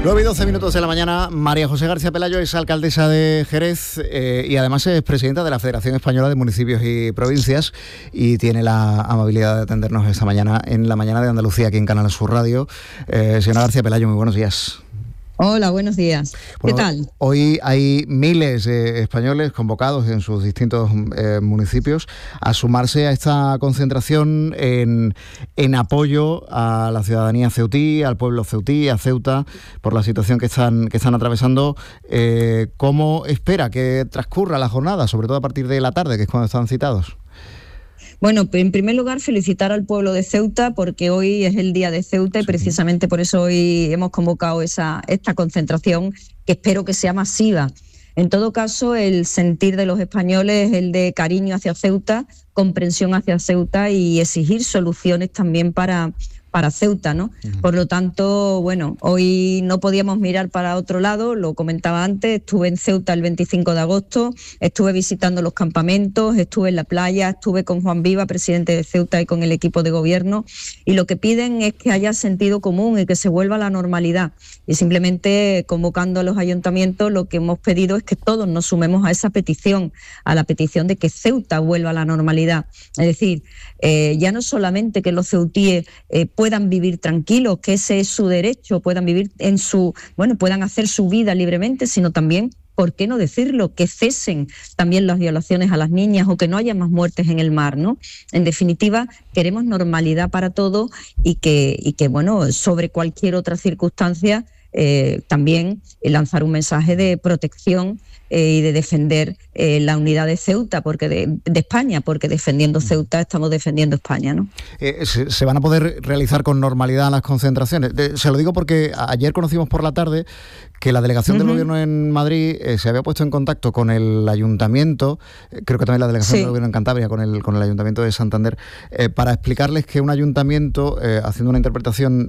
9:12 de la mañana. María José García Pelayo es alcaldesa de Jerez y además es presidenta de la Federación Española de Municipios y Provincias y tiene la amabilidad de atendernos esta mañana en la mañana de Andalucía aquí en Canal Sur Radio. Señora García Pelayo, muy buenos días. Hola, buenos días. Bueno, ¿qué tal? Hoy hay miles de españoles convocados en sus distintos municipios a sumarse a esta concentración en apoyo a la ciudadanía ceutí, al pueblo ceutí, a Ceuta, por la situación que están atravesando. ¿Cómo espera que transcurra la jornada, sobre todo a partir de la tarde, que es cuando están citados? Bueno, en primer lugar, felicitar al pueblo de Ceuta porque hoy es el día de Ceuta y precisamente por eso hoy hemos convocado esta concentración que espero que sea masiva. En todo caso, el sentir de los españoles es el de cariño hacia Ceuta, comprensión hacia Ceuta y exigir soluciones también para Ceuta, ¿no? Por lo tanto, bueno, hoy no podíamos mirar para otro lado, lo comentaba antes, estuve en Ceuta el 25 de agosto, estuve visitando los campamentos, estuve en la playa, estuve con Juan Viva, presidente de Ceuta, y con el equipo de gobierno, y lo que piden es que haya sentido común y que se vuelva a la normalidad. Y simplemente convocando a los ayuntamientos, lo que hemos pedido es que todos nos sumemos a esa petición, a la petición de que Ceuta vuelva a la normalidad. Es decir, ya no solamente que los ceutíes puedan vivir tranquilos, que ese es su derecho, puedan vivir puedan hacer su vida libremente, sino también, ¿por qué no decirlo?, que cesen también las violaciones a las niñas o que no haya más muertes en el mar, ¿no? En definitiva, queremos normalidad para todo y que sobre cualquier otra circunstancia también lanzar un mensaje de protección y de defender la unidad de Ceuta, porque de España, porque defendiendo Ceuta estamos defendiendo España, ¿no? ¿Se van a poder realizar con normalidad las concentraciones? Se lo digo porque ayer conocimos por la tarde que la delegación del gobierno en Madrid se había puesto en contacto con el ayuntamiento, creo que también la delegación del gobierno en Cantabria, con el ayuntamiento de Santander, para explicarles que un ayuntamiento, haciendo una interpretación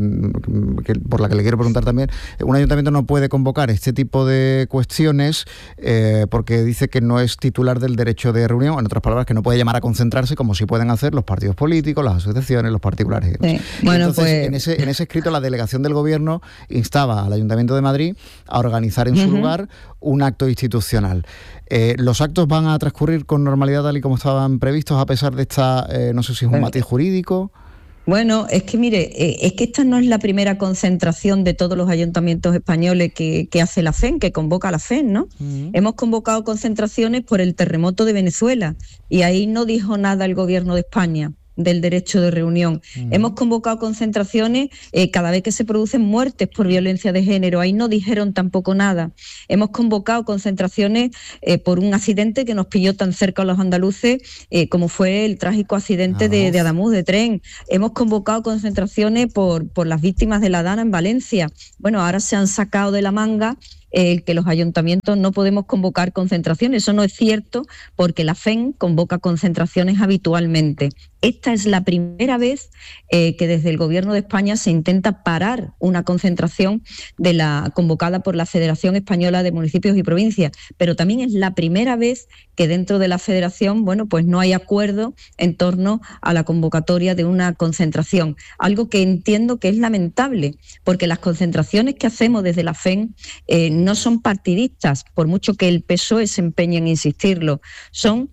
que por la que le quiero preguntar también, un ayuntamiento no puede convocar este tipo de cuestiones porque dice que no es titular del derecho de reunión, en otras palabras, que no puede llamar a concentrarse como sí pueden hacer los partidos políticos, las asociaciones, los particulares. Sí. Bueno, entonces, en ese escrito la delegación del gobierno instaba al Ayuntamiento de Madrid a organizar en su lugar un acto institucional. ¿Los actos van a transcurrir con normalidad tal y como estaban previstos a pesar de esta, no sé si es un matiz jurídico? Bueno, es que mire, es que esta no es la primera concentración de todos los ayuntamientos españoles que hace la FEN, que convoca la FEN, ¿no? Hemos convocado concentraciones por el terremoto de Venezuela y ahí no dijo nada el gobierno de España del derecho de reunión. Hemos convocado concentraciones cada vez que se producen muertes por violencia de género, ahí no dijeron tampoco nada. Hemos convocado concentraciones por un accidente que nos pilló tan cerca a los andaluces como fue el trágico accidente de Adamuz de tren. Hemos convocado concentraciones por las víctimas de la Dana en Valencia. Bueno, ahora se han sacado de la manga que los ayuntamientos no podemos convocar concentraciones. Eso no es cierto porque la FEN convoca concentraciones habitualmente. Esta es la primera vez que desde el Gobierno de España se intenta parar una concentración convocada por la Federación Española de Municipios y Provincias, pero también es la primera vez que dentro de la Federación, pues no hay acuerdo en torno a la convocatoria de una concentración, algo que entiendo que es lamentable, porque las concentraciones que hacemos desde la FEN no son partidistas, por mucho que el PSOE se empeñe en insistirlo, son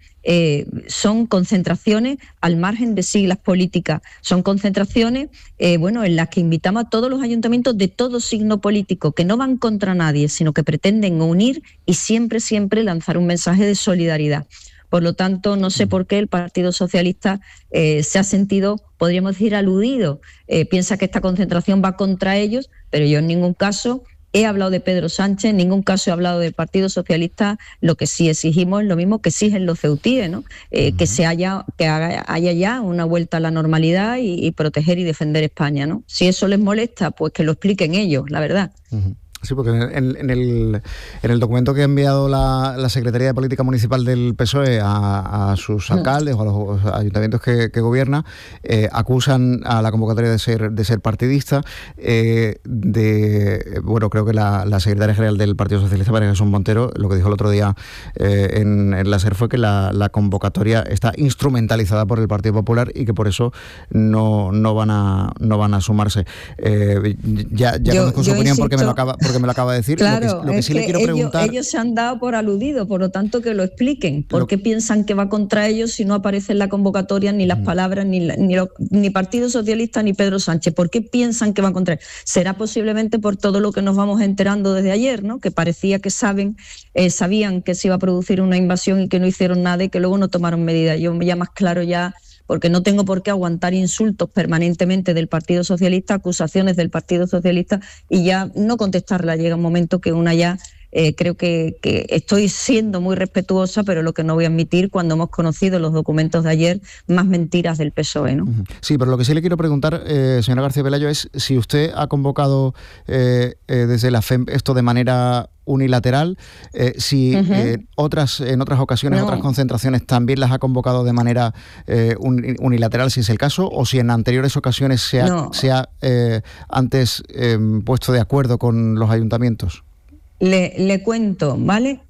concentraciones al margen de siglas políticas, son concentraciones en las que invitamos a todos los ayuntamientos de todo signo político, que no van contra nadie, sino que pretenden unir y siempre lanzar un mensaje de solidaridad. Por lo tanto, no sé por qué el Partido Socialista se ha sentido, podríamos decir, aludido. Piensa que esta concentración va contra ellos, pero yo en ningún caso he hablado de Pedro Sánchez, en ningún caso he hablado del Partido Socialista. Lo que sí exigimos es lo mismo que exigen los ceutíes, ¿no? Que haya ya una vuelta a la normalidad y proteger y defender España, ¿no? Si eso les molesta, pues que lo expliquen ellos, la verdad. Sí, porque en el documento que ha enviado la Secretaría de Política Municipal del PSOE a sus alcaldes o a los ayuntamientos que gobierna, acusan a la convocatoria de ser partidista. Bueno, creo que la secretaria general del Partido Socialista, María Jesús Montero, lo que dijo el otro día en la SER fue que la convocatoria está instrumentalizada por el Partido Popular y que por eso no van a sumarse. Ya conozco su opinión, insisto, porque me lo acaba de decir. Claro, lo que sí le quiero preguntar... ellos se han dado por aludido, por lo tanto que lo expliquen. ¿Por qué piensan que va contra ellos si no aparece en la convocatoria ni las palabras, ni Partido Socialista ni Pedro Sánchez? ¿Por qué piensan que van contra ellos? Será posiblemente por todo lo que nos vamos enterando desde ayer, ¿no? Que parecía que sabían que se iba a producir una invasión y que no hicieron nada y que luego no tomaron medidas. Yo ya más claro ya... porque no tengo por qué aguantar insultos permanentemente del Partido Socialista, acusaciones del Partido Socialista y ya no contestarla. Llega un momento que una ya creo que estoy siendo muy respetuosa, pero lo que no voy a admitir cuando hemos conocido los documentos de ayer, más mentiras del PSOE, ¿no? Sí, pero lo que sí le quiero preguntar, señora García Pelayo, es si usted ha convocado desde la FEMP esto de manera unilateral, si en otras ocasiones, otras concentraciones también las ha convocado de manera unilateral, si es el caso, o si en anteriores ocasiones se ha antes puesto de acuerdo con los ayuntamientos. Le cuento, ¿vale?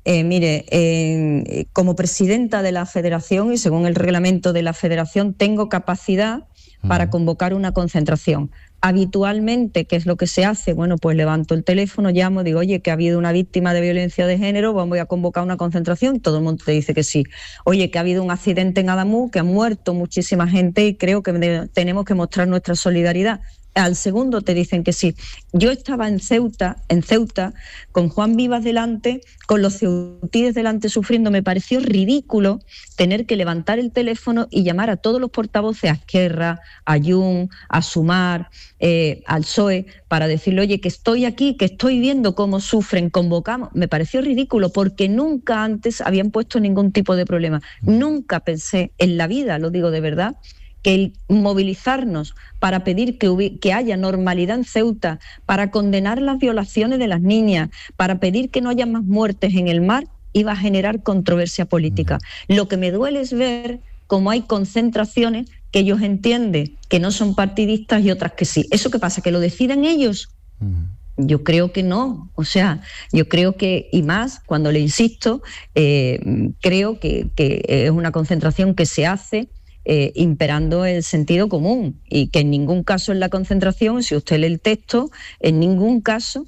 Mire, como presidenta de la Federación y según el reglamento de la Federación tengo capacidad para convocar una concentración. Habitualmente, ¿qué es lo que se hace? Bueno, pues levanto el teléfono, llamo, digo, oye, que ha habido una víctima de violencia de género, vamos a convocar una concentración, todo el mundo te dice que sí. Oye, que ha habido un accidente en Adamuz, que ha muerto muchísima gente y creo que tenemos que mostrar nuestra solidaridad. Al segundo te dicen que sí. Yo estaba en Ceuta, con Juan Vivas delante, con los ceutíes delante sufriendo. Me pareció ridículo tener que levantar el teléfono y llamar a todos los portavoces, a Esquerra, a Jun, a Sumar, al PSOE, para decirle, oye, que estoy aquí, que estoy viendo cómo sufren, convocamos. Me pareció ridículo porque nunca antes habían puesto ningún tipo de problema. Nunca pensé en la vida, lo digo de verdad, que el movilizarnos para pedir que haya normalidad en Ceuta, para condenar las violaciones de las niñas, para pedir que no haya más muertes en el mar, iba a generar controversia política. Lo que me duele es ver cómo hay concentraciones que ellos entienden que no son partidistas y otras que sí. ¿Eso qué pasa? ¿Que lo deciden ellos? Yo creo que no, o sea, yo creo que, y más, cuando le insisto, creo que es una concentración que se hace imperando el sentido común y que en ningún caso en la concentración, si usted lee el texto, en ningún caso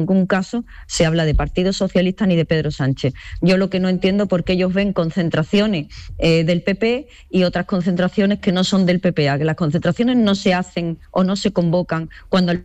se habla de Partido Socialista ni de Pedro Sánchez. Yo lo que no entiendo es por qué ellos ven concentraciones del PP y otras concentraciones que no son del PP, que las concentraciones no se hacen o no se convocan cuando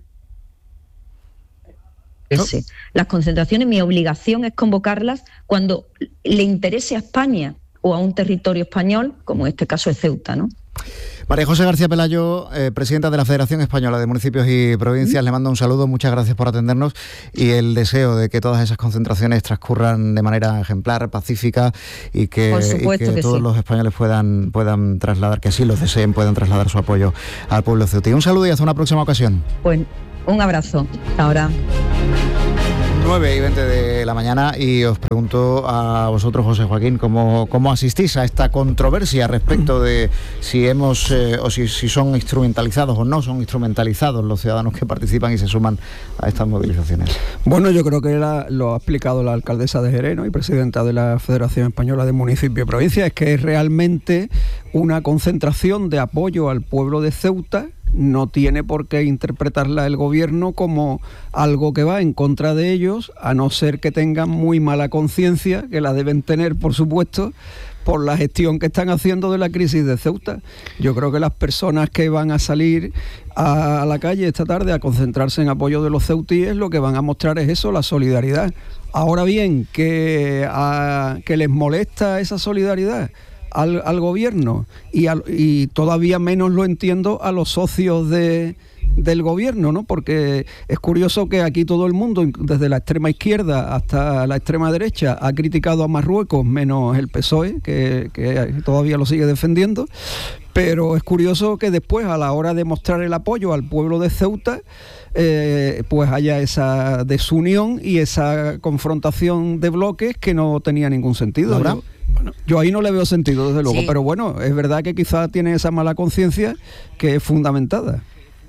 las concentraciones, mi obligación es convocarlas cuando le interese a España o a un territorio español, como en este caso es Ceuta, ¿no? María José García Pelayo, presidenta de la Federación Española de Municipios y Provincias, le mando un saludo, muchas gracias por atendernos y el deseo de que todas esas concentraciones transcurran de manera ejemplar, pacífica y que todos los españoles puedan trasladar, que así los deseen, puedan trasladar su apoyo al pueblo ceutí. Un saludo y hasta una próxima ocasión. Pues un abrazo. Hasta ahora. 9:20 de la mañana y os pregunto a vosotros, José Joaquín, ¿cómo asistís a esta controversia respecto de si si son instrumentalizados o no son instrumentalizados los ciudadanos que participan y se suman a estas movilizaciones? Bueno, yo creo que lo ha explicado la alcaldesa de Jerez, ¿no?, y presidenta de la Federación Española de Municipios y Provincias, es que es realmente una concentración de apoyo al pueblo de Ceuta. No tiene por qué interpretarla el gobierno como algo que va en contra de ellos, a no ser que tengan muy mala conciencia, que la deben tener, por supuesto, por la gestión que están haciendo de la crisis de Ceuta. Yo creo que las personas que van a salir a la calle esta tarde a concentrarse en apoyo de los ceutíes, lo que van a mostrar es eso, la solidaridad. Ahora bien, que les molesta esa solidaridad al gobierno y todavía menos lo entiendo a los socios del gobierno, ¿no? Porque es curioso que aquí todo el mundo, desde la extrema izquierda hasta la extrema derecha, ha criticado a Marruecos, menos el PSOE, que todavía lo sigue defendiendo. Pero es curioso que después, a la hora de mostrar el apoyo al pueblo de Ceuta, pues haya esa desunión y esa confrontación de bloques que no tenía ningún sentido. Yo ahí no le veo sentido, desde luego, pero bueno, es verdad que quizás tiene esa mala conciencia que es fundamentada.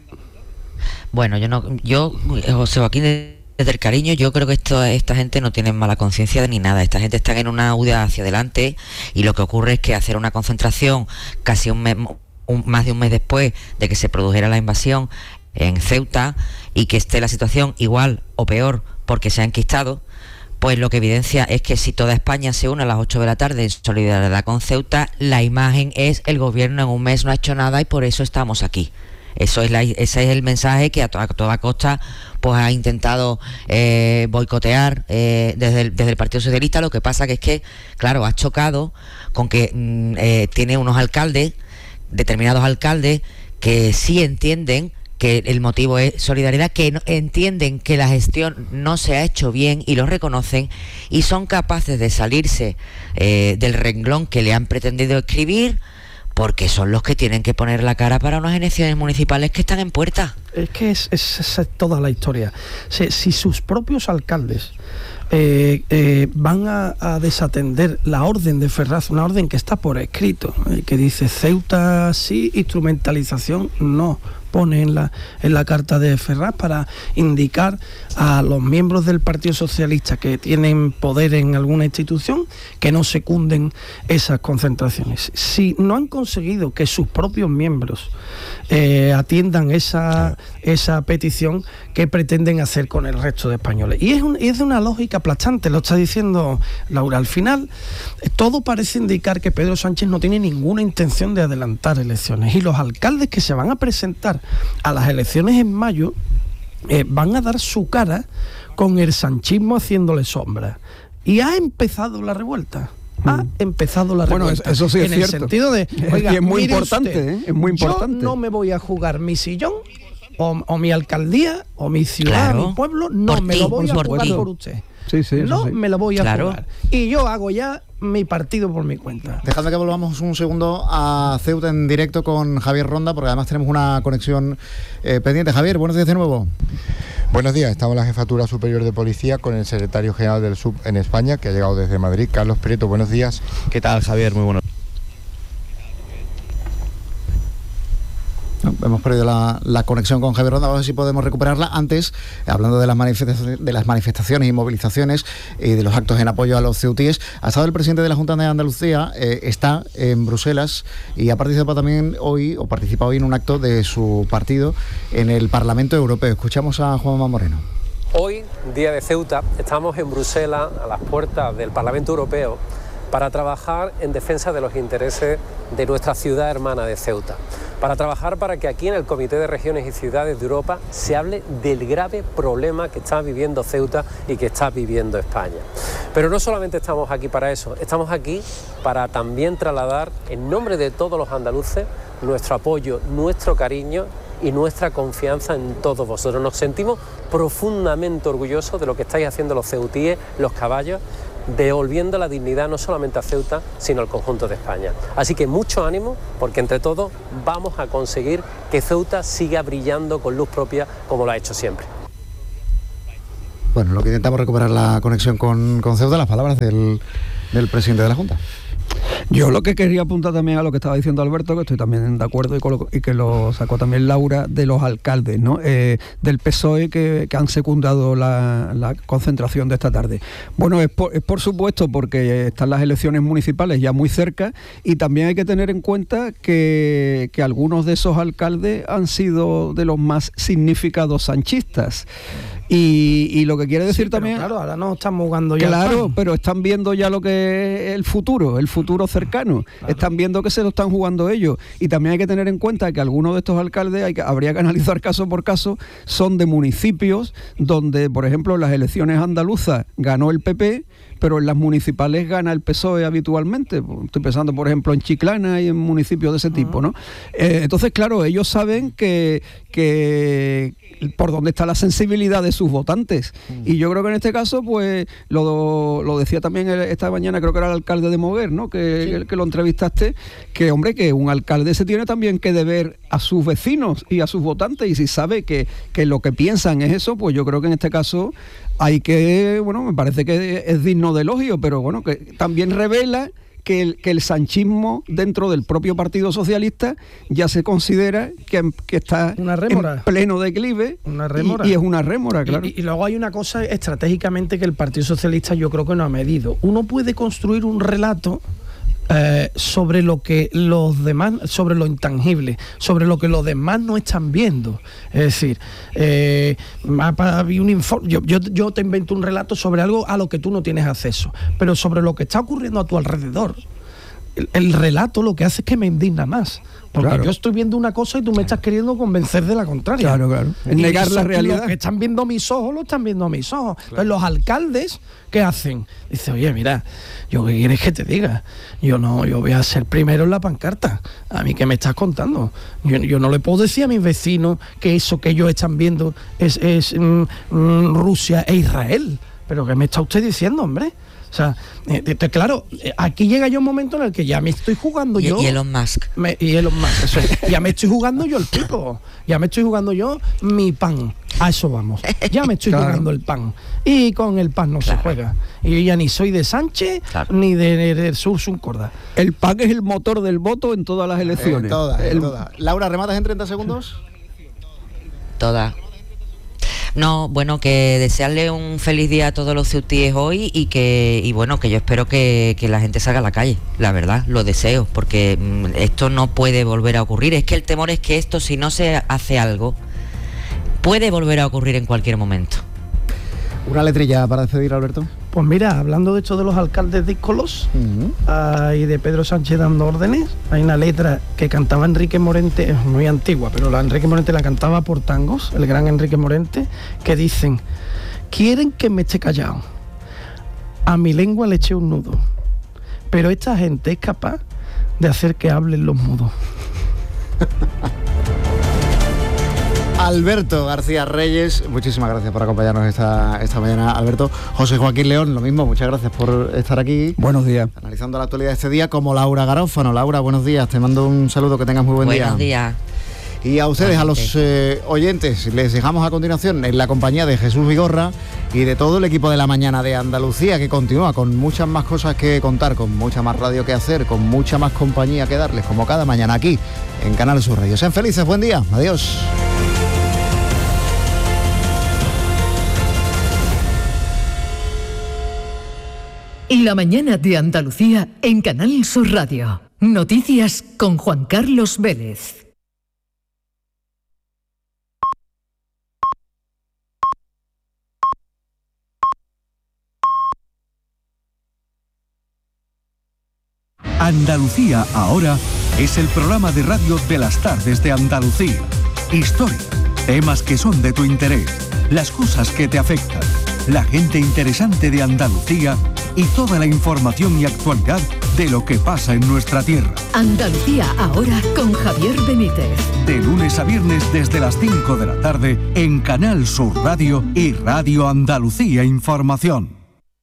Bueno, yo José Joaquín, desde el cariño, yo creo que esta gente no tiene mala conciencia ni nada. Esta gente está en una huida hacia adelante, y lo que ocurre es que hacer una concentración casi más de un mes después de que se produjera la invasión en Ceuta, y que esté la situación igual o peor porque se ha enquistado, pues lo que evidencia es que si toda España se une a las 8 de la tarde en solidaridad con Ceuta, la imagen es: el gobierno en un mes no ha hecho nada y por eso estamos aquí. Ese es el mensaje que a toda costa pues ha intentado boicotear desde el Partido Socialista. Lo que pasa que es que, claro, ha chocado con que tiene unos alcaldes, determinados alcaldes, que sí entienden que el motivo es solidaridad, que entienden que la gestión no se ha hecho bien y lo reconocen, y son capaces de salirse del renglón que le han pretendido escribir, porque son los que tienen que poner la cara para unas elecciones municipales que están en puerta. Es que es toda la historia. Si sus propios alcaldes van a desatender la orden de Ferraz, una orden que está por escrito, que dice Ceuta sí, instrumentalización no, pone en la carta de Ferraz para indicar a los miembros del Partido Socialista que tienen poder en alguna institución que no secunden esas concentraciones. Si no han conseguido que sus propios miembros atiendan esa petición, ¿qué pretenden hacer con el resto de españoles? Y es de una lógica aplastante, lo está diciendo Laura. Al final, todo parece indicar que Pedro Sánchez no tiene ninguna intención de adelantar elecciones, y los alcaldes que se van a presentar a las elecciones en mayo van a dar su cara con el sanchismo haciéndole sombra. Y ha empezado la revuelta. Bueno, eso sí es cierto. En el sentido de, oiga, es muy importante, usted, es muy importante. Yo no me voy a jugar mi sillón o mi alcaldía o mi ciudad, mi pueblo, no me lo voy a jugar por usted. Me lo voy a jugar. Y yo hago ya mi partido por mi cuenta. Dejadme que volvamos un segundo a Ceuta en directo con Javier Ronda, porque además tenemos una conexión pendiente. Javier, buenos días de nuevo. Buenos días, estamos en la Jefatura Superior de Policía con el secretario general del SUB en España, que ha llegado desde Madrid, Carlos Prieto. Buenos días. ¿Qué tal, Javier? Muy buenos. Hemos perdido la conexión con Javier Ronda, a ver si podemos recuperarla. Antes, hablando de las manifestaciones y movilizaciones y de los actos en apoyo a los ceutíes, ha estado el presidente de la Junta de Andalucía, está en Bruselas y ha participado también hoy, en un acto de su partido en el Parlamento Europeo. Escuchamos a Juanma Moreno. Hoy, día de Ceuta, estamos en Bruselas, a las puertas del Parlamento Europeo, para trabajar en defensa de los intereses de nuestra ciudad hermana de Ceuta, para trabajar para que aquí en el Comité de Regiones y Ciudades de Europa se hable del grave problema que está viviendo Ceuta y que está viviendo España. Pero no solamente estamos aquí para eso, estamos aquí para también trasladar en nombre de todos los andaluces nuestro apoyo, nuestro cariño y nuestra confianza en todos vosotros. Nos sentimos profundamente orgullosos de lo que estáis haciendo los ceutíes, los caballos, devolviendo la dignidad no solamente a Ceuta, sino al conjunto de España. Así que mucho ánimo, porque entre todos vamos a conseguir que Ceuta siga brillando con luz propia como lo ha hecho siempre. Bueno, lo que intentamos recuperar la conexión con Ceuta, las palabras del presidente de la Junta. Yo lo que quería apuntar también a lo que estaba diciendo Alberto, que estoy también de acuerdo y que lo sacó también Laura, de los alcaldes, ¿no? Del PSOE que han secundado la concentración de esta tarde. Bueno, es por supuesto porque están las elecciones municipales ya muy cerca, y también hay que tener en cuenta que algunos de esos alcaldes han sido de los más significados sanchistas. Y lo que quiere decir también... Claro, ahora no estamos jugando ya. Claro, pero están viendo ya lo que es el futuro cercano. Claro. Están viendo que se lo están jugando ellos. Y también hay que tener en cuenta que algunos de estos alcaldes, habría que analizar caso por caso, son de municipios donde, por ejemplo, en las elecciones andaluzas ganó el PP, pero en las municipales gana el PSOE habitualmente. Estoy pensando, por ejemplo, en Chiclana y en municipios de ese tipo, ¿no? Entonces, claro, ellos saben que por dónde está la sensibilidad de sus votantes. Y yo creo que en este caso, pues, lo decía también esta mañana, creo que era el alcalde de Moguer, ¿no? Que lo entrevistaste, que, hombre, que un alcalde se tiene también que deber a sus vecinos y a sus votantes, y si sabe que lo que piensan es eso, pues yo creo que en este caso hay que, bueno, me parece que es digno de elogio, pero bueno, que también revela que el sanchismo dentro del propio Partido Socialista ya se considera que está en pleno declive, y es una rémora, claro. Y luego hay una cosa estratégicamente que el Partido Socialista yo creo que no ha medido. Uno puede construir un relato sobre lo que los demás, sobre lo intangible, sobre lo que los demás no están viendo. Es decir, había un informe, yo te invento un relato sobre algo a lo que tú no tienes acceso, pero sobre lo que está ocurriendo a tu alrededor, el relato lo que hace es que me indigna más. Porque yo estoy viendo una cosa y tú me estás queriendo convencer de la contraria. Claro. Es negar la realidad. Lo que están viendo mis ojos, lo están viendo mis ojos. Claro. Entonces los alcaldes, ¿qué hacen? Dice, oye, mira, ¿yo qué quieres que te diga? Yo voy a ser primero en la pancarta. ¿A mí qué me estás contando? Yo no le puedo decir a mis vecinos que eso que ellos están viendo es Rusia e Israel. ¿Pero qué me está usted diciendo, hombre? O sea, claro, aquí llega yo un momento en el que ya me estoy jugando yo... Y Elon Musk. Eso es. Ya me estoy jugando yo el pipo. Ya me estoy jugando yo mi pan. A eso vamos. Ya me estoy jugando el pan. Y con el pan no se juega. Y yo ya ni soy de Sánchez, ni de Sursun Corda. El pan es el motor del voto en todas las elecciones. Todas. Laura, ¿rematas en 30 segundos? Todas. No, bueno, que desearle un feliz día a todos los ceutíes hoy y bueno, que yo espero que la gente salga a la calle, la verdad, lo deseo, porque esto no puede volver a ocurrir. Es que el temor es que esto, si no se hace algo, puede volver a ocurrir en cualquier momento. ¿Una letrilla para despedir, Alberto? Pues mira, hablando de esto de los alcaldes díscolos y de Pedro Sánchez dando órdenes, hay una letra que cantaba Enrique Morente, es muy antigua, pero Enrique Morente la cantaba por tangos, el gran Enrique Morente, que dicen: quieren que me esté callado, a mi lengua le eché un nudo, pero esta gente es capaz de hacer que hablen los mudos. Alberto García Reyes, muchísimas gracias por acompañarnos esta mañana, Alberto. José Joaquín León, lo mismo, muchas gracias por estar aquí. Buenos días. Analizando la actualidad de este día, como Laura Garófano. Laura, buenos días, te mando un saludo, que tengas muy buen día. Buenos días. Y a ustedes, a los oyentes, les dejamos a continuación en la compañía de Jesús Vigorra y de todo el equipo de La Mañana de Andalucía, que continúa con muchas más cosas que contar, con mucha más radio que hacer, con mucha más compañía que darles, como cada mañana aquí en Canal Sur Radio. Sean felices, buen día, adiós. La Mañana de Andalucía en Canal Sur Radio. Noticias con Juan Carlos Vélez. Andalucía ahora es el programa de radio de las tardes de Andalucía. Historia, temas que son de tu interés, las cosas que te afectan, la gente interesante de Andalucía y toda la información y actualidad de lo que pasa en nuestra tierra. Andalucía ahora con Javier Benítez. De lunes a viernes desde las 5 de la tarde en Canal Sur Radio y Radio Andalucía Información.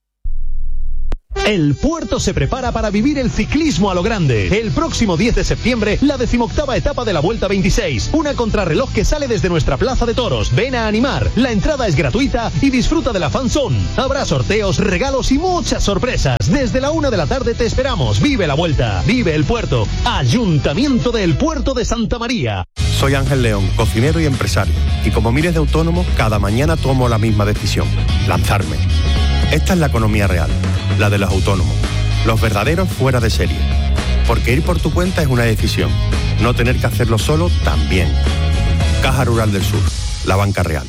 El Puerto se prepara para vivir el ciclismo a lo grande. El próximo 10 de septiembre, la 18ª etapa de la Vuelta 26. Una contrarreloj que sale desde nuestra Plaza de Toros. Ven a animar. La entrada es gratuita y disfruta de la fanzone. Habrá sorteos, regalos y muchas sorpresas. Desde la 1 de la tarde te esperamos. Vive la Vuelta. Vive el Puerto. Ayuntamiento del Puerto de Santa María. Soy Ángel León, cocinero y empresario. Y como miles de autónomos, cada mañana tomo la misma decisión. Lanzarme. Esta es la economía real, la de los autónomos, los verdaderos fuera de serie. Porque ir por tu cuenta es una decisión, no tener que hacerlo solo también. Caja Rural del Sur, la banca real.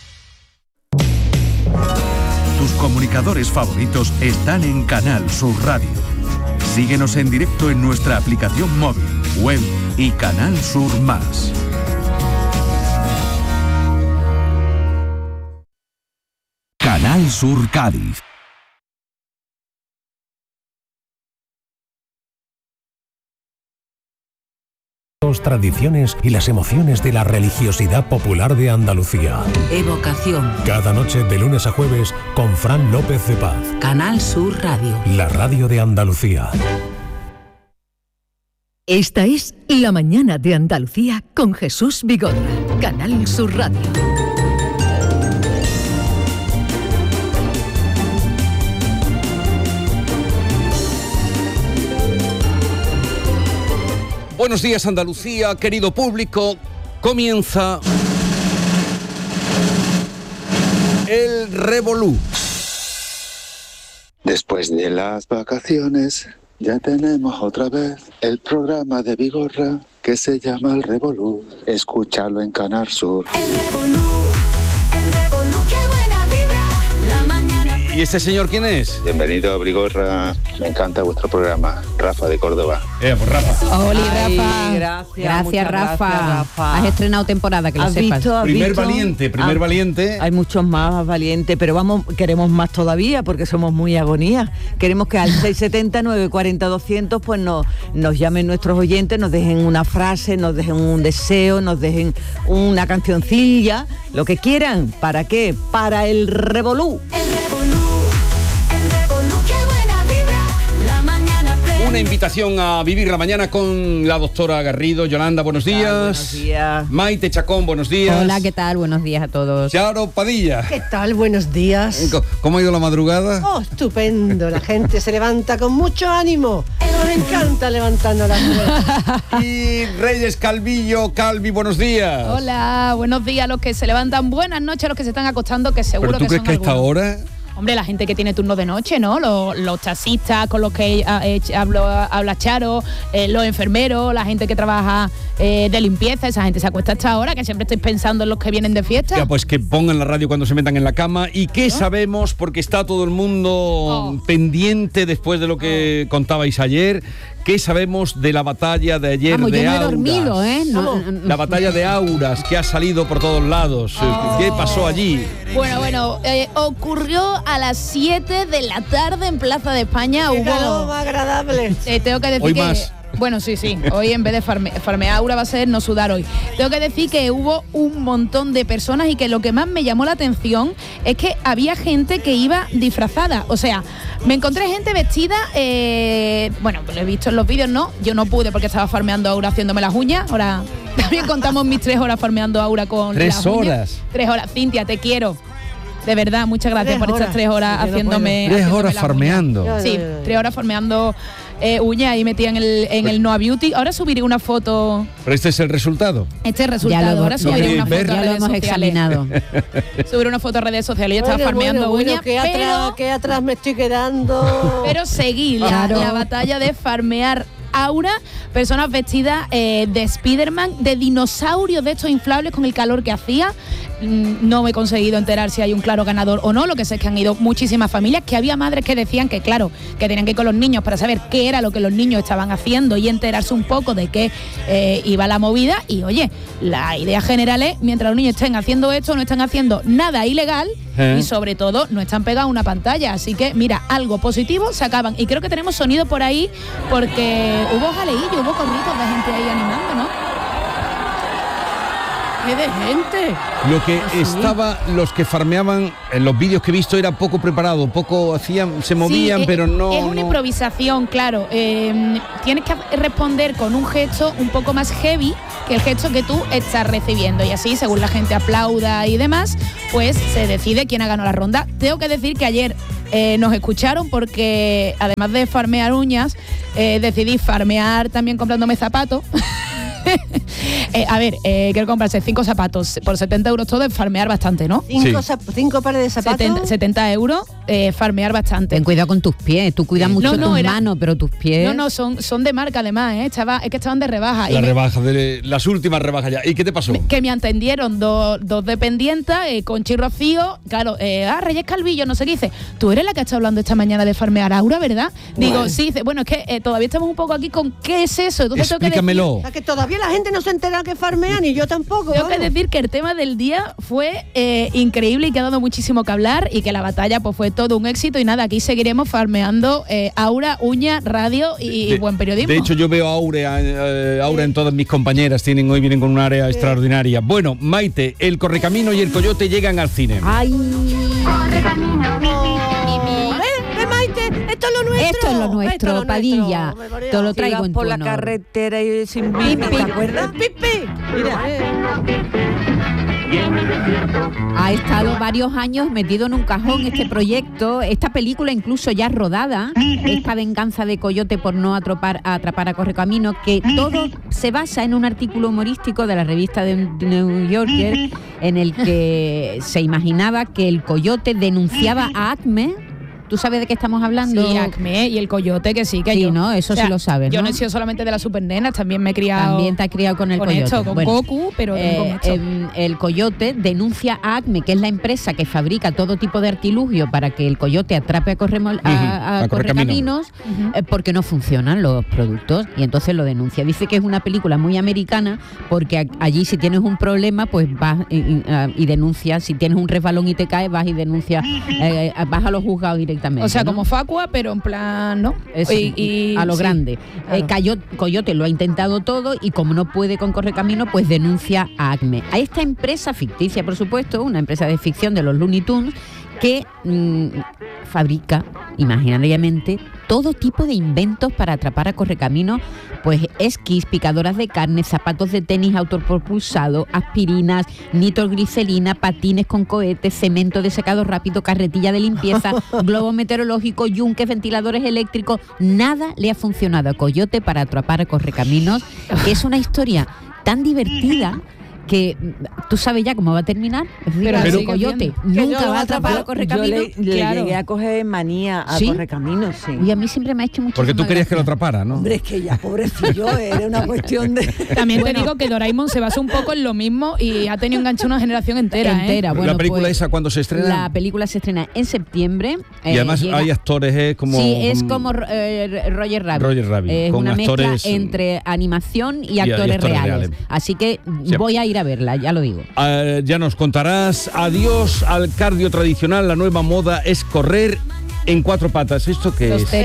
Tus comunicadores favoritos están en Canal Sur Radio. Síguenos en directo en nuestra aplicación móvil, web y Canal Sur Más. Canal Sur Cádiz. mitos, tradiciones y las emociones de la religiosidad popular de Andalucía. Evocación. Cada noche de lunes a jueves con Fran López de Paz. Canal Sur Radio. La radio de Andalucía. Esta es La Mañana de Andalucía con Jesús Vigorra. Canal Sur Radio. Buenos días, Andalucía, querido público. Comienza el Revolú. Después de las vacaciones, ya tenemos otra vez el programa de Vigorra que se llama El Revolú. Escúchalo en Canal Sur. El Revolú, qué buena vibra. La mañana. ¿Y este señor quién es? Bienvenido a Vigorra, me encanta vuestro programa. Rafa de Córdoba. Pues Rafa. Oli, Rafa. Gracias, Rafa. Has estrenado temporada, que lo sepas. Primer valiente. Hay muchos más valientes, pero queremos más todavía porque somos muy agonía. Queremos que al 670 940 200 pues nos llamen nuestros oyentes, nos dejen una frase, nos dejen un deseo, nos dejen una cancioncilla, lo que quieran. ¿Para qué? Para el Revolú. Una invitación a vivir la mañana con la doctora Garrido. Yolanda, buenos días. Buenos días. Maite Chacón, buenos días. Hola, ¿qué tal? Buenos días a todos. Charo Padilla. ¿Qué tal? Buenos días. ¿Cómo ha ido la madrugada? Oh, estupendo. La gente se levanta con mucho ánimo. Nos encanta levantarnos las ruedas. Y Reyes Calvi, buenos días. Hola, buenos días a los que se levantan. Buenas noches a los que se están acostando, que seguro que son ¿Pero tú crees que a esta hora...? Hombre, la gente que tiene turno de noche, ¿no? Los taxistas con los que habla Charo, los enfermeros, la gente que trabaja de limpieza, esa gente se acuesta hasta ahora, que siempre estoy pensando en los que vienen de fiesta. Ya, pues que pongan la radio cuando se metan en la cama. ¿Y qué sabemos? Porque está todo el mundo pendiente después de lo que contabais ayer. ¿Qué sabemos de la batalla de ayer de yo no Auras? he dormido, ¿eh? La batalla de Auras, que ha salido por todos lados. ¿Qué pasó allí? Bueno, ocurrió a las 7 de la tarde en Plaza de España. ¡Qué calor más agradable! Tengo que decir hoy que... más. Bueno, sí. Hoy en vez de farmear Aura va a ser no sudar hoy. Tengo que decir que hubo un montón de personas y que lo que más me llamó la atención es que había gente que iba disfrazada. O sea, me encontré gente vestida, bueno, lo he visto en los vídeos, ¿no? Yo no pude porque estaba farmeando Aura haciéndome las uñas. Ahora también contamos mis 3 horas farmeando Aura con las uñas. 3 horas. Cintia, te quiero. De verdad, muchas gracias por estas 3 horas haciéndome... 3 horas farmeando. Sí, 3 horas farmeando uñas ahí metida en el Noa Beauty. Ahora subiré una foto. Pero este es el resultado. Este es el resultado. Ahora subiré una foto a ya lo redes hemos sociales. examinado. Subiré una foto a redes sociales. Yo estaba farmeando uñas. ¿Qué atrás me estoy quedando? Pero seguí la batalla de farmear Aura, personas vestidas de Spiderman, de dinosaurios de estos inflables con el calor que hacía. No me he conseguido enterar si hay un claro ganador o no. Lo que sé es que han ido muchísimas familias, que había madres que decían que claro, que tenían que ir con los niños para saber qué era lo que los niños estaban haciendo y enterarse un poco de qué iba la movida. Y oye, la idea general es, mientras los niños estén haciendo esto, no están haciendo nada ilegal y sobre todo no están pegados a una pantalla. Así que mira, algo positivo sacaban. Y creo que tenemos sonido por ahí porque hubo jaleillo, hubo corritos de gente ahí animando, ¿no? ¡Qué de gente! Lo que estaba, los que farmeaban, en los vídeos que he visto, era poco preparado, poco hacían, se movían, pero no... Es una improvisación, claro. Tienes que responder con un gesto un poco más heavy que el gesto que tú estás recibiendo. Y así, según la gente aplauda y demás, pues se decide quién ha ganado la ronda. Tengo que decir que ayer nos escucharon porque, además de farmear uñas, decidí farmear también comprándome zapatos. Quiero comprarse 5 zapatos por 70 euros todo, es farmear bastante, ¿no? 5 pares de zapatos. 70 euros, farmear bastante. Ten cuidado con tus pies, tú cuidas mucho tus manos, pero tus pies... No, son de marca además, es que estaban de rebaja. Las últimas rebajas ya. ¿Y qué te pasó? Que me atendieron dos dependientas, Conchi Rocío, claro, Reyes Calvillo, no sé qué, dice, tú eres la que ha estado hablando esta mañana de farmear Aura, ¿verdad? Digo, sí, dice, bueno, es que todavía estamos un poco aquí con ¿qué es eso? Entonces explícamelo. O sea, que todavía la gente no se entera que farmear, ni yo tampoco. Tengo que decir que el tema del día fue increíble y que ha dado muchísimo que hablar y que la batalla pues fue todo un éxito y nada, aquí seguiremos farmeando aura, uña, radio y buen periodismo. De hecho, yo veo aura en todas mis compañeras, hoy vienen con un área extraordinaria. Bueno, Maite, el Correcamino y el Coyote llegan al cine. ¡Ay! Correcamino, ven, Maite, esto es lo nuestro. Esto es lo nuestro, Padilla. Te lo traigo en tu por la honor. carretera y sin vino, ¿te acuerdas? ¡Pipi! Mira. Ha estado varios años metido en un cajón este proyecto, esta película incluso ya rodada, esta venganza de Coyote por no atrapar a Correcamino, que todo se basa en un artículo humorístico de la revista de New Yorker en el que se imaginaba que el Coyote denunciaba a Acme. ¿Tú sabes de qué estamos hablando? Sí, Acme y el Coyote, que sí, que sí, yo. ¿no? Eso sí lo sabes, Yo ¿no? no he sido solamente de las supernenas, también me he criado. También te has criado con el Coyote. Esto, con Goku, pero con esto. El Coyote denuncia a Acme, que es la empresa que fabrica todo tipo de artilugio para que el Coyote atrape a Correcaminos, porque no funcionan los productos, y entonces lo denuncia. Dice que es una película muy americana, porque allí si tienes un problema, pues vas y denuncias. Si tienes un resbalón y te caes, vas y denuncias, vas a los juzgados directamente. O sea, ¿no? como Facua, pero en plan, ¿no? A lo grande. Claro. Coyote lo ha intentado todo y como no puede con Correcamino, pues denuncia a Acme. A esta empresa ficticia, por supuesto, una empresa de ficción de los Looney Tunes, que fabrica imaginariamente todo tipo de inventos para atrapar a Correcaminos, pues esquís, picadoras de carne, zapatos de tenis autopropulsados, aspirinas, nitroglicerina, patines con cohetes, cemento de secado rápido, carretilla de limpieza, globo meteorológico, yunques, ventiladores eléctricos. Nada le ha funcionado a Coyote para atrapar a Correcaminos, que es una historia tan divertida que tú sabes ya cómo va a terminar. Pero Coyote nunca va a atrapar a Correcaminos. Yo le llegué a coger manía a Correcaminos, sí. Y a mí siempre me ha hecho mucho. Porque tú querías que lo atrapara, ¿no? Hombre, es que ya, pobrecillo, era una cuestión de... También te digo que Doraemon se basa un poco en lo mismo y ha tenido enganche una generación entera. Bueno, ¿la película esa cuándo se estrena? La película se estrena en septiembre. Y además hay actores como... Sí, es como Roger Rabbit. Roger Rabbit. Es con una actores, mezcla entre animación y actores reales. Así que voy a ir a verla, ya lo digo. Ya nos contarás. Adiós al cardio tradicional. La nueva moda es correr en cuatro patas. ¿Esto qué es?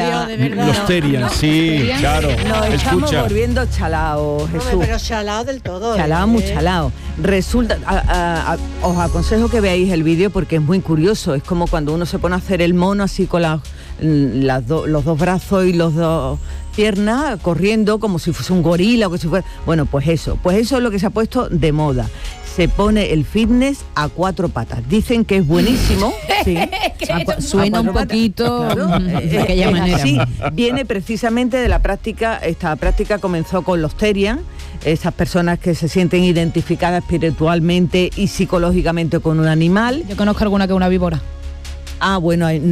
Los Terians, sí, claro. Nos estamos volviendo chalaos, Jesús. Pero chalao del todo. Chalao, muy chalao. Resulta, os aconsejo que veáis el vídeo porque es muy curioso. Es como cuando uno se pone a hacer el mono así con los dos brazos y los dos piernas, corriendo como si fuese un gorila o que si fuera... Bueno, pues eso es lo que se ha puesto de moda. Se pone el fitness a cuatro patas. Dicen que es buenísimo. Sí. Suena un poquito de aquella manera. Así, viene precisamente de la práctica. Esta práctica comenzó con los Terians, esas personas que se sienten identificadas espiritualmente y psicológicamente con un animal. Yo conozco alguna que es una víbora. Ah, bueno, hay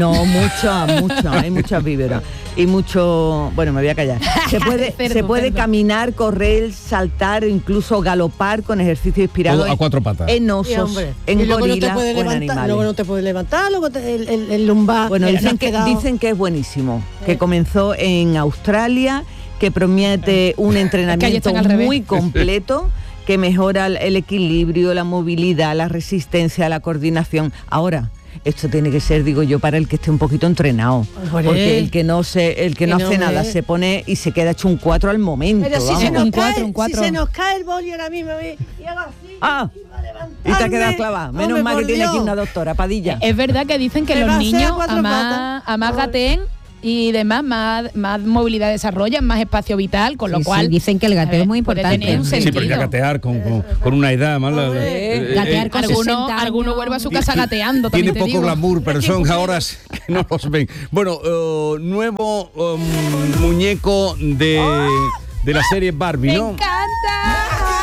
muchas víboras y mucho, bueno, me voy a callar. Se puede caminar, correr, saltar, incluso galopar con ejercicio inspirado a cuatro patas. En osos, en gorilas o en animales. Luego no te puedes levantar, luego el lumbar. Bueno, dicen que es buenísimo, que comenzó en Australia, que promete un entrenamiento muy completo, que mejora el equilibrio, la movilidad, la resistencia, la coordinación. Ahora, esto tiene que ser, digo yo, para el que esté un poquito entrenado. Porque el que no hace nada se pone y se queda hecho un 4 al momento. Pero si se nos cae el boli ahora mismo y hago así. Y te ha quedado clavada. Menos mal que tiene aquí una doctora, Padilla. Es verdad que dicen que los niños a más gateen y demás, más movilidad desarrollan, más espacio vital, con lo cual... Sí, dicen que el gateo es muy importante. Sí, pero ya gatear con una edad más... gatear con alguno vuelve a su casa gateando. Tiene poco glamour, pero son horas que no los ven. Bueno, nuevo muñeco de la serie Barbie, ¿no? ¡Me encanta!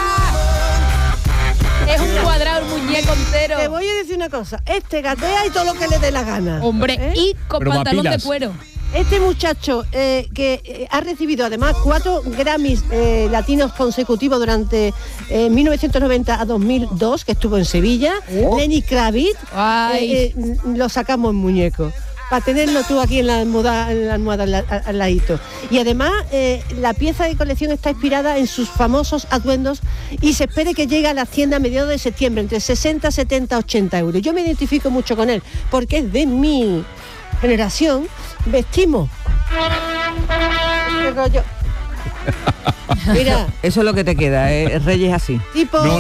Es un cuadrado, un muñeco entero. Te voy a decir una cosa, gatea y todo lo que le dé la gana. Hombre, y con pantalón de cuero. Este muchacho que ha recibido además 4 Grammys latinos consecutivos durante 1990 a 2002, que estuvo en Sevilla, Lenny Kravitz, lo sacamos en muñeco. para tenerlo tú aquí en la almohada al ladito. Y además la pieza de colección está inspirada en sus famosos atuendos y se espera que llegue a la tienda a mediados de septiembre, entre 60, 70, 80 euros. Yo me identifico mucho con él porque es de mi generación. Vestimos. ¿Qué rollo? Mira. Eso es lo que te queda, Reyes así. Tipo, no,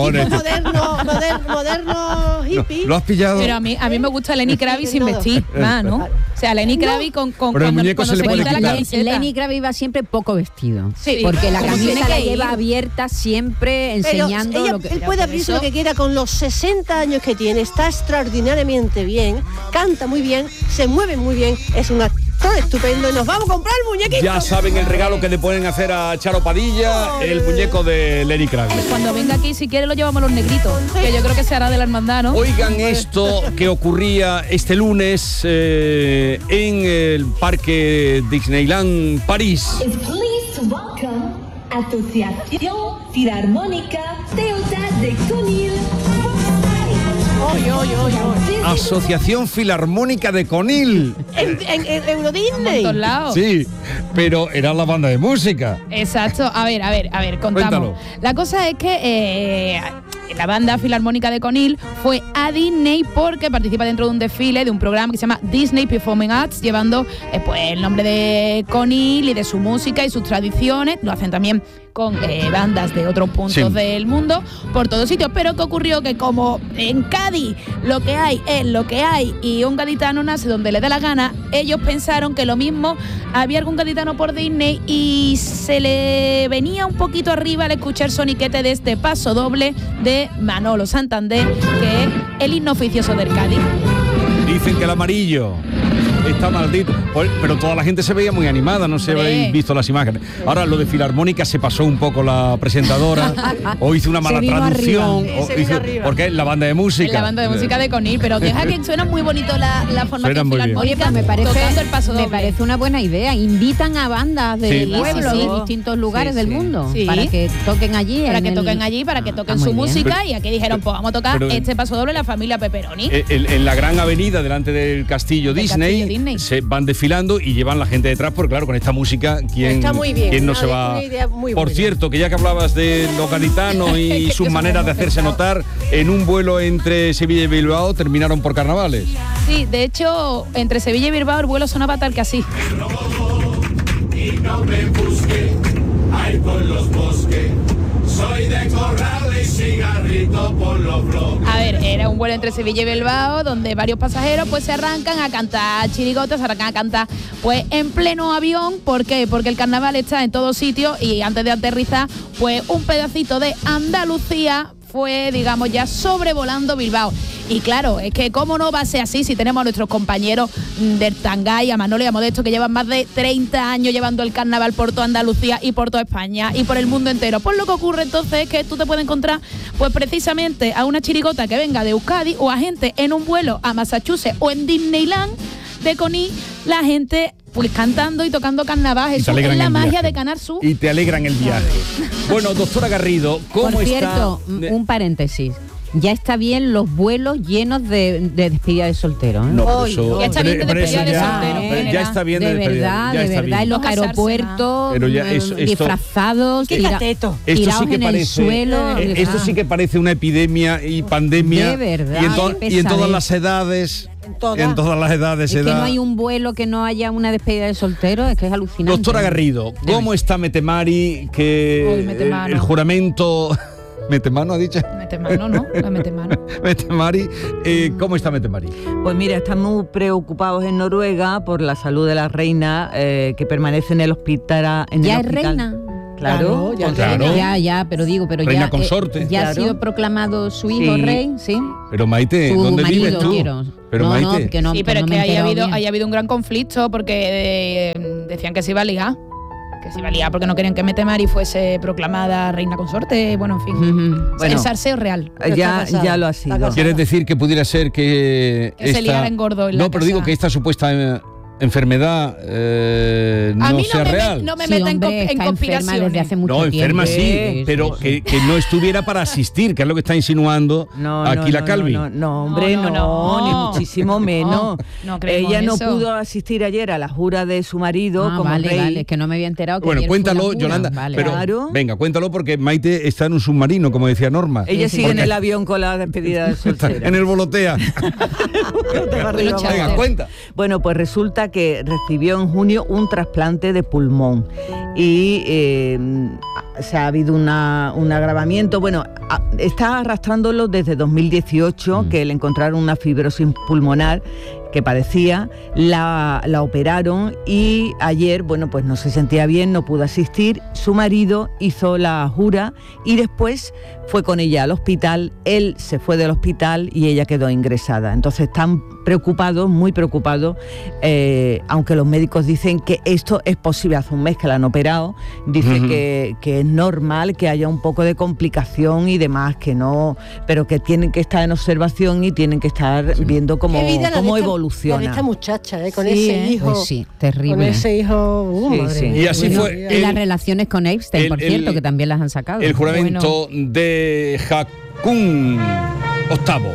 moderno hippie. ¿Lo has pillado? Pero a mí me gusta Lenny Kravitz sin vestir, ¿no? O sea, Lenny Kravitz con cuando se le puede quita la quitar. camiseta. Lenny Kravitz va siempre poco vestido. Sí, porque la como camiseta tiene la que lleva ir. abierta siempre, enseñando lo que... Él puede abrirse lo que quiera con los 60 años que tiene, está extraordinariamente bien, canta muy bien, se mueve muy bien, es un actor estupendo y nos vamos a comprar el muñequito. Ya saben el regalo que le pueden hacer a Charo Padilla, el muñeco de Lenny Kravitz. Cuando venga aquí, si quiere, lo llevamos los negritos, que yo creo que se hará de la hermandad, ¿no? Oigan esto que ocurría este lunes en el Parque Disneyland París. Please welcome Asociación Filarmónica Ceuta de Conil. Asociación Filarmónica de Conil. En Euro Disney. En todos lados. Sí, pero era la banda de música. Exacto. A ver, contamos. Cuéntalo. La cosa es que la banda filarmónica de Conil fue a Disney porque participa dentro de un desfile de un programa que se llama Disney Performing Arts, llevando pues el nombre de Conil y de su música y sus tradiciones. Lo hacen también con bandas de otros puntos del mundo, por todos sitios. Pero ¿qué ocurrió? Que como en Cádiz lo que hay es lo que hay y un gaditano nace donde le da la gana, ellos pensaron que lo mismo había algún gaditano por Disney y se le venía un poquito arriba al escuchar soniquete de este paso doble de Manolo Santander, que es el himno oficioso del Cádiz. Dicen que el amarillo está maldito, pero toda la gente se veía muy animada, no sé si habéis visto las imágenes. Ahora lo de Filarmónica se pasó un poco la presentadora, o hizo una mala traducción, porque es la banda de música. Es la banda de música de Conil, pero deja que suena muy bonito la formación filarmónica. Oye, pues me parece una buena idea. Invitan a bandas del pueblo de distintos lugares del mundo para que toquen allí. Para que toquen su música, y aquí dijeron, pues vamos a tocar este paso doble la familia Pepperoni. En la gran avenida delante del Castillo Disney se van desfilando y llevan la gente detrás, porque claro, con esta música, ¿quién no se va? Por cierto, que ya que hablabas de los gaditanos y sus maneras de hacerse notar, en un vuelo entre Sevilla y Bilbao terminaron por carnavales. Sí, de hecho, entre Sevilla y Bilbao el vuelo sonaba tal que así. Y no me busque, ahí por los bosques, soy de corral y cigarrito por los bloques. A ver, era un vuelo entre Sevilla y Bilbao donde varios pasajeros pues se arrancan a cantar chirigotas, se arrancan a cantar pues en pleno avión. ¿Por qué? Porque el carnaval está en todos sitios y antes de aterrizar pues un pedacito de Andalucía fue, digamos, ya sobrevolando Bilbao. Y claro, es que cómo no va a ser así si tenemos a nuestros compañeros del Tangay, a Manolo y a Modesto, que llevan más de 30 años llevando el carnaval por toda Andalucía y por toda España y por el mundo entero. Pues lo que ocurre entonces es que tú te puedes encontrar pues precisamente a una chirigota que venga de Euskadi o a gente en un vuelo a Massachusetts o en Disneyland de Conil, la gente pues cantando y tocando carnaval. Eso es la magia de Canal Sur. Y te alegran el viaje. Bueno, doctora Garrido, ¿cómo Por cierto, está? un paréntesis. Ya está bien los vuelos llenos de despedida de solteros. No, eso, ya está bien de despedida de solteros. Ya está bien de verdad, de verdad, en los aeropuertos disfrazados, esto tirados sí que en parece, el suelo. Esto sí que parece una epidemia y pandemia. De verdad, y en todas las edades. En todas las edades es que no hay un vuelo que no haya una despedida de solteros, es que es alucinante. Doctora Garrido, ¿cómo está Metemari? Que el juramento... ¿Metemano ha dicho? Metemano, ¿no? La Metemano. Metemari, ¿cómo está Metemari? Pues mira, estamos preocupados en Noruega por la salud de la reina que permanece en el hospital. ¿Ya es reina? Claro, ya, pero reina consorte. Ya ha sido proclamado su hijo rey, ¿sí? Pero Maite, ¿dónde vives tú? Pero Maite. Sí, pero es que haya habido un gran conflicto porque decían que se iba a ligar. Que se iba a liar porque no querían que Metemari fuese proclamada reina consorte, bueno, en fin. El salseo real. Ya lo ha sido. ¿Quieres decir que pudiera ser que se liara en gordo en No, la pero casa. digo que esta supuesta enfermedad no sea real. No me meta en conspiraciones. Desde hace mucho no, enferma tiempo. sí, pero que no estuviera para asistir, que es lo que está insinuando aquí la Calvi. No, hombre, no, ni muchísimo menos. No creemos Ella no eso. pudo asistir ayer a la jura de su marido como rey. Vale, es que no me había enterado que Bueno, ayer cuéntalo, fue la jura. Yolanda. Vale. Pero, Claro. venga, cuéntalo porque Maite está en un submarino, como decía Norma. Ella sigue en Porque el avión con la despedida de soltera. en el volotea. Venga, cuenta. Bueno, pues resulta que recibió en junio un trasplante de pulmón y se ha habido un agravamiento. Bueno, está arrastrándolo desde 2018, que le encontraron una fibrosis pulmonar que padecía, la operaron y ayer, bueno, pues no se sentía bien, no pudo asistir. Su marido hizo la jura y después fue con ella al hospital. Él se fue del hospital y ella quedó ingresada. Entonces están preocupados, muy preocupados, aunque los médicos dicen que esto es posible. Hace un mes que la han operado, dice que es normal que haya un poco de complicación y demás, que no, pero que tienen que estar en observación y tienen que estar viendo cómo evoluciona. Con esta muchacha, con Sí, ese hijo. Pues sí, terrible. Con ese hijo. Madre mía. Y así fue. Y las relaciones con Epstein, por cierto, que también las han sacado. El juramento de Haakon VIII.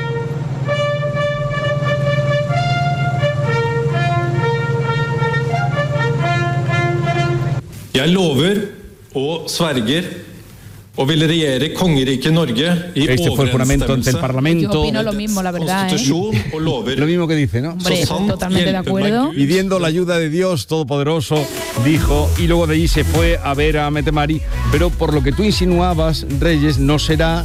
Jeg lover og sverger og vil regjere kongeriket Norge i Este fue el juramento ante el overensstemmelse Parlamento. Yo opino lo mismo, la verdad, konstitusjon og lover. Lo mismo que dice, ¿no? Hombre, totalmente de acuerdo. Pidiendo la ayuda de Dios Todopoderoso, dijo, y luego de allí se fue a ver a Metemari. Pero por lo que tú insinuabas, Reyes, ¿no será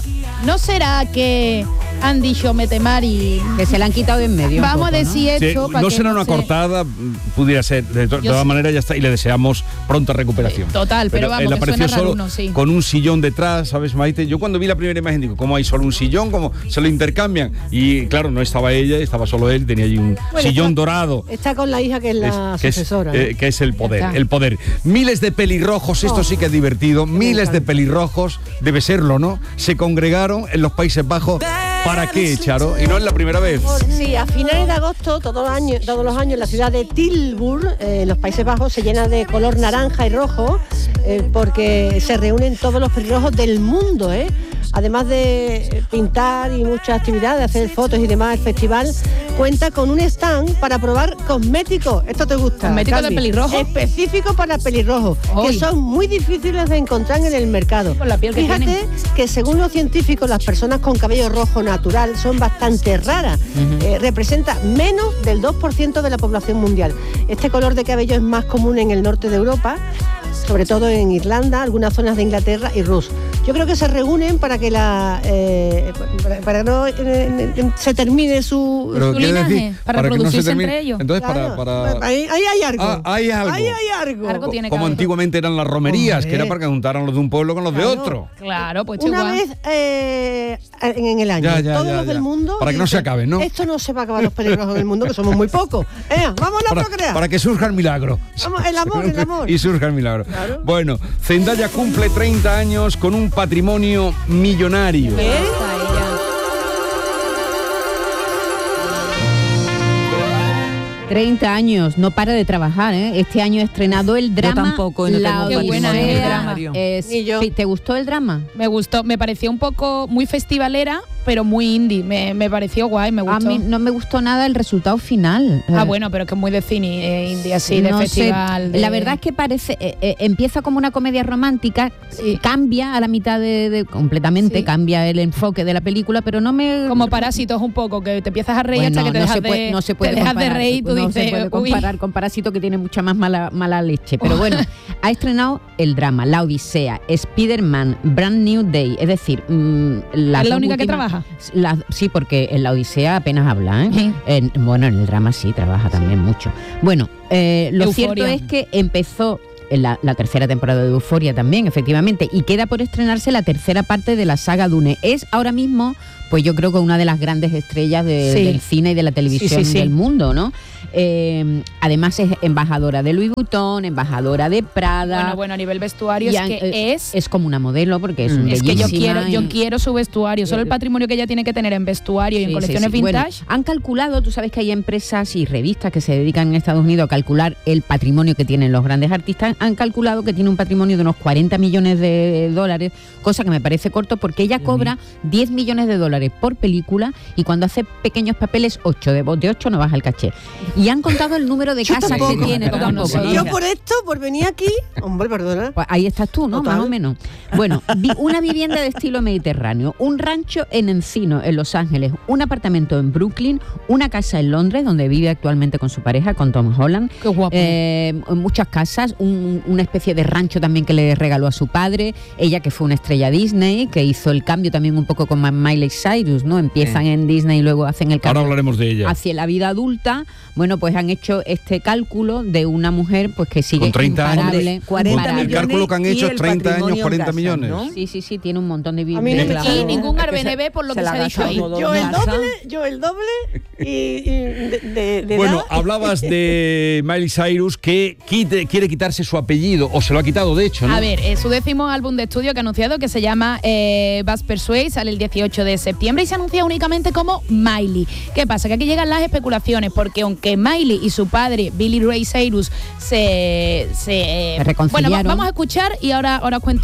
que han dicho Metemari que se la han quitado de en medio? Vamos a decir esto para no que será una se- cortada? Pudiera ser. De todas maneras, ya está. Y le deseamos pronta recuperación. Total, pero vamos, él que apareció suena raro solo uno, sí. con un sillón detrás, ¿sabes, Maite? Yo cuando vi la primera imagen digo, ¿cómo hay solo un sillón? ¿Cómo se lo intercambian? Y claro, no estaba ella, estaba solo él, tenía allí un sillón dorado. Está con la hija que es la sucesora. Que es el poder, Está. el poder. Miles de pelirrojos, esto sí que es divertido, miles de pelirrojos, debe serlo, ¿no? Se congregaron en los Países Bajos. ¿Para qué, Charo? Y no es la primera vez. Sí, a finales de agosto, todos los años, la ciudad de Tilburg, en los Países Bajos, se llena de color naranja y rojo, porque se reúnen todos los pelirrojos del mundo, Además de pintar y muchas actividades, hacer fotos y demás, el festival cuenta con un stand para probar cosméticos. Esto te gusta. ¿Cosméticos de Carmen. pelirrojo? Específicos para pelirrojos, que Uy. son muy difíciles de encontrar en el mercado. Con la piel que Fíjate tienen. que según los científicos, las personas con cabello rojo natural son bastante raras. Representa menos del 2% de la población mundial. Este color de cabello es más común en el norte de Europa, sobre todo en Irlanda, algunas zonas de Inglaterra y Rus. Yo creo que se reúnen para que para que no se termine su Pero su quiere linaje, decir, para que no se reproducirse termine. entre ellos. Entonces, Claro, para ahí hay algo. Hay algo. Ahí hay algo. Algo tiene que Como haber. antiguamente eran las romerías, Hombre. que era para que juntaran los de un pueblo con los de Claro. otro. Claro, pues Una igual. vez en el año, todos los del mundo Para que no se dicen, acaben, ¿no? Esto no se va a acabar los pelirrojos en el mundo, que somos muy pocos. Vamos a procrear. Para que surja el milagro. Vamos, el amor. Y surja el milagro. Claro. Bueno, Zendaya cumple 30 años con un patrimonio millonario. 30 años, no para de trabajar, ¿eh? Este año ha estrenado el drama. tampoco, no La tengo Qué buena Odisea. es el drama. Ni yo. Sí, ¿te gustó el drama? Me gustó, me pareció un poco muy festivalera, pero muy indie. Me pareció guay, me gustó. A mí no me gustó nada el resultado final. Bueno, pero es que es muy de cine indie, así, de No sé, festival. de- La verdad es que parece, empieza como una comedia romántica, cambia a la mitad completamente, Sí. cambia el enfoque de la película, pero no me... Como Parásitos un poco, que te empiezas a reír Bueno, hasta que te no dejas se puede, de, no se puede te dejas de comparar, reír y tú no dices, se puede "Uy". comparar con Parásito, que tiene mucha más mala leche. Pero bueno, ha estrenado el drama, La Odisea, Spider-Man, Brand New Day, es decir, ¿Es la única que trabaja? Sí, porque en La Odisea apenas habla, ¿eh? Sí. Bueno, en el drama sí, trabaja también mucho. Bueno, lo Euphoria. cierto es que empezó la tercera temporada de Euphoria también, efectivamente, y queda por estrenarse la tercera parte de la saga Dune. Es ahora mismo pues yo creo que una de las grandes estrellas del cine y de la televisión del mundo, ¿no? Además es embajadora de Louis Vuitton, embajadora de Prada. Bueno, a nivel vestuario es como una modelo, porque es que yo quiero su vestuario, solo el patrimonio que ella tiene que tener en vestuario y en colecciones vintage. Bueno, han calculado, tú sabes que hay empresas y revistas que se dedican en Estados Unidos a calcular el patrimonio que tienen los grandes artistas, han calculado que tiene un patrimonio de unos 40 millones de dólares, cosa que me parece corto porque ella cobra 10 millones de dólares por película y cuando hace pequeños papeles 8, de 8 no baja el caché. Y han contado el número de casas que tiene. Yo por esto, por venir aquí, hombre, perdona. Pues ahí estás tú, ¿no? Total. Más o menos. Bueno, una vivienda de estilo mediterráneo, un rancho en Encino, en Los Ángeles, un apartamento en Brooklyn, una casa en Londres, donde vive actualmente con su pareja, con Tom Holland. Qué guapo. Muchas casas, una especie de rancho también que le regaló a su padre. Ella, que fue una estrella Disney, que hizo el cambio también un poco con Miley Cyrus, ¿no? Empiezan en Disney y luego hacen el cambio. Ahora hablaremos de ella. Hacia la vida adulta. Bueno, pues han hecho este cálculo de una mujer pues que sigue con 30 imparable. años. 40 millones. El cálculo que han hecho es 30 años, 40 millones. ¿no? Sí, tiene un montón de viviendas. A mí no me y ningún Airbnb por lo que se ha dicho ahí. Yo el doble y de bueno, edad. hablabas de Miley Cyrus que quiere quitarse su apellido, o se lo ha quitado de hecho, ¿no? A ver, su 10º álbum de estudio que ha anunciado, que se llama Buzz Persuade, sale el 18 de septiembre y se anuncia únicamente como Miley. ¿Qué pasa? Que aquí llegan las especulaciones, porque aunque Miley y su padre, Billy Ray Cyrus, se reconciliaron. Bueno, vamos a escuchar y ahora os cuento